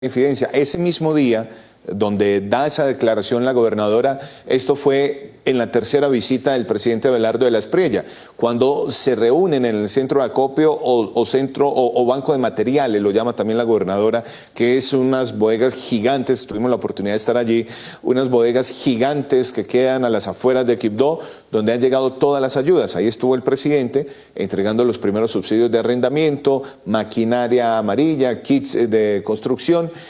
infidencia. Ese mismo día, donde da esa declaración la gobernadora, esto fue en la tercera visita del presidente Abelardo de la Espriella, cuando se reúnen en el centro de acopio o banco de materiales, lo llama también la gobernadora, que es unas bodegas gigantes, tuvimos la oportunidad de estar allí, unas bodegas gigantes que quedan a las afueras de Quibdó, donde han llegado todas las ayudas. Ahí estuvo el presidente entregando los primeros subsidios de arrendamiento, maquinaria amarilla, kits de construcción,